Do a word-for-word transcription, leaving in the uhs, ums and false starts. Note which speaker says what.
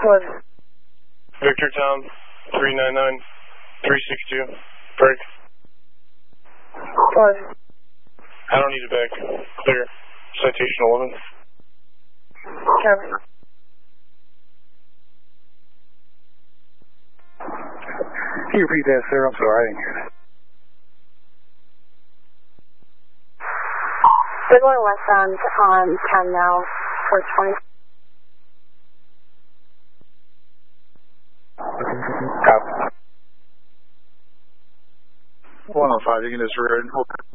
Speaker 1: One.
Speaker 2: Victor Tom, three nine nine, three six two, break.
Speaker 1: One.
Speaker 2: I don't need it back. Clear. Citation eleven.
Speaker 1: Copy.
Speaker 3: Can you repeat that, sir? I'm sorry, I didn't hear that.
Speaker 1: We're going westbound on ten now for twenty.
Speaker 3: Copy. one oh five, you can disregard.